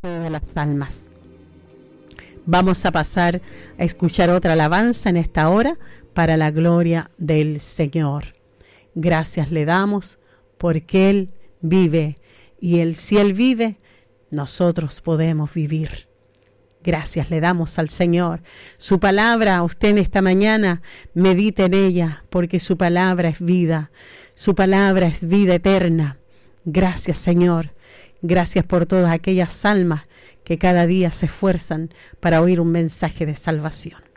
todas las almas. Vamos a pasar a escuchar otra alabanza en esta hora para la gloria del Señor. Gracias le damos porque Él vive y si Él vive, nosotros podemos vivir. Gracias le damos al Señor. Su palabra, usted en esta mañana medite en ella, porque su palabra es vida. Su palabra es vida eterna. Gracias, Señor. Gracias por todas aquellas almas que cada día se esfuerzan para oír un mensaje de salvación.